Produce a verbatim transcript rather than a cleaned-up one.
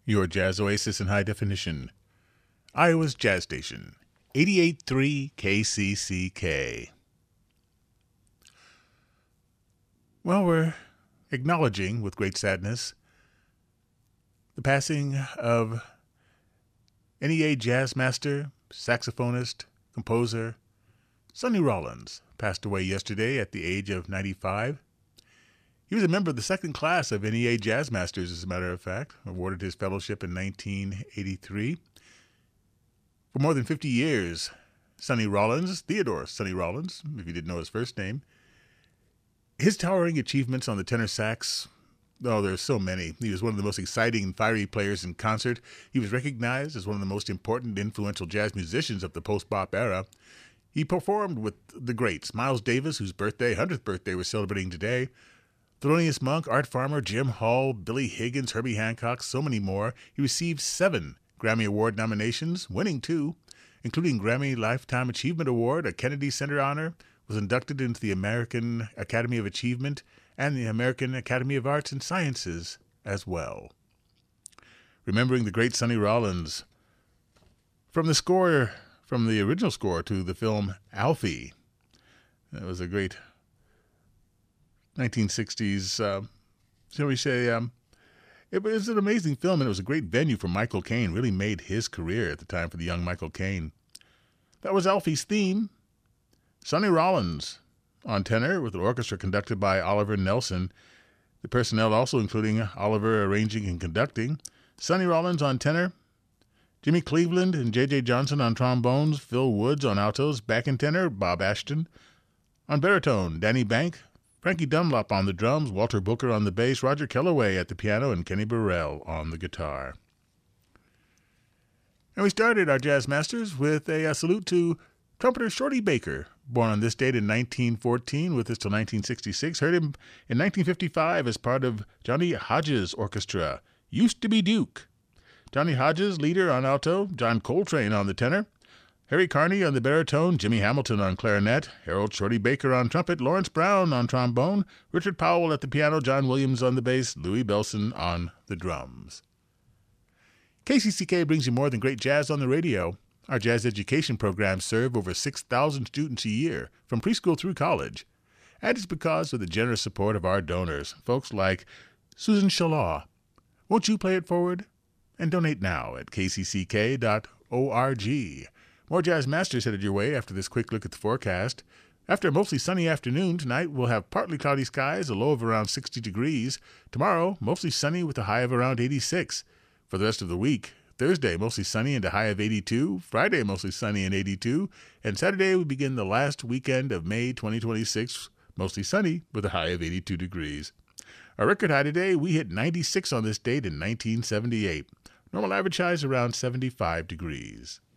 Your Jazz Oasis in high definition. Iowa's Jazz Station, eighty-eight point three K C C K. Well, we're acknowledging with great sadness the passing of N E A jazz master, saxophonist, composer, Sonny Rollins, passed away yesterday at the age of ninety-five. He was a member of the second class of N E A Jazz Masters, as a matter of fact, awarded his fellowship in nineteen eighty-three. For more than fifty years, Sonny Rollins, Theodore Sonny Rollins, if you didn't know his first name, his towering achievements on the tenor sax, oh, there's so many. He was one of the most exciting and fiery players in concert. He was recognized as one of the most important, influential jazz musicians of the post-bop era. He performed with the greats, Miles Davis, whose birthday, one hundredth birthday, we're celebrating today, Thelonious Monk, Art Farmer, Jim Hall, Billy Higgins, Herbie Hancock, so many more. He received seven Grammy Award nominations, winning two, including Grammy Lifetime Achievement Award, a Kennedy Center honor, was inducted into the American Academy of Achievement and the American Academy of Arts and Sciences as well. Remembering the great Sonny Rollins, from the score, from the original score to the film Alfie, that was a great nineteen sixties, uh, shall we say, um, it was an amazing film, and it was a great venue for Michael Caine. Really made his career at the time for the young Michael Caine. That was Alfie's theme. Sonny Rollins on tenor with an orchestra conducted by Oliver Nelson. The personnel also including Oliver arranging and conducting. Sonny Rollins on tenor. Jimmy Cleveland and J J Johnson on trombones. Phil Woods on altos. Back in tenor, Bob Ashton. On baritone, Danny Bank. Frankie Dunlop on the drums, Walter Booker on the bass, Roger Kellaway at the piano, and Kenny Burrell on the guitar. And we started our Jazz Masters with a, a salute to trumpeter Shorty Baker, born on this date in nineteen fourteen, with us till nineteen sixty-six. Heard him in nineteen fifty-five as part of Johnny Hodges' orchestra, Used to be Duke. Johnny Hodges, leader on alto, John Coltrane on the tenor, Harry Carney on the baritone, Jimmy Hamilton on clarinet, Harold Shorty Baker on trumpet, Lawrence Brown on trombone, Richard Powell at the piano, John Williams on the bass, Louis Belson on the drums. K C C K brings you more than great jazz on the radio. Our jazz education programs serve over six thousand students a year, from preschool through college. And it's because of the generous support of our donors, folks like Susan Shalaw. Won't you play it forward? And donate now at k c c k dot org. More Jazz Masters headed your way after this quick look at the forecast. After a mostly sunny afternoon, tonight we'll have partly cloudy skies, a low of around sixty degrees. Tomorrow, mostly sunny with a high of around eighty-six. For the rest of the week, Thursday, mostly sunny and a high of eighty-two. Friday, mostly sunny and eighty-two. And Saturday, we begin the last weekend of May twenty twenty-six, mostly sunny with a high of eighty-two degrees. Our record high today, we hit ninety-six on this date in nineteen seventy-eight. Normal average high is around seventy-five degrees.